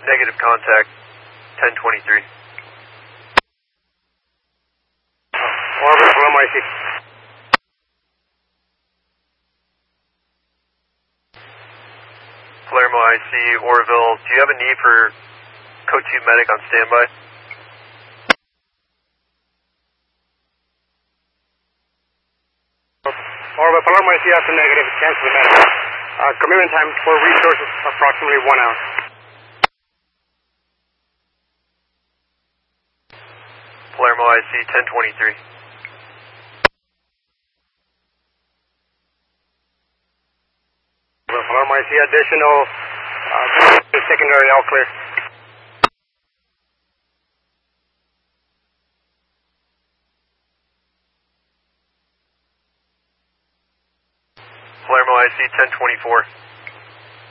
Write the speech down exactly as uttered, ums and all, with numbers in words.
Negative contact, ten twenty-three. Orbit, Palermo I C. Palermo I C, Oroville, do you have a need for code two medic on standby? Orbit, Palermo I C after negative, cancel the medic. Uh, commitment time for resources approximately one hour. Palermo I C, ten twenty-three. Palermo I C, additional uh, secondary, all clear. Palermo I C, ten twenty-four.